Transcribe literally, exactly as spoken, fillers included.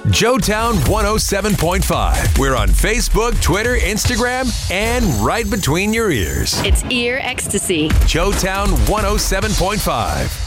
Joetown one oh seven point five. We're on Facebook, Twitter, Instagram, and right between your ears. It's ear ecstasy. Joetown one oh seven point five.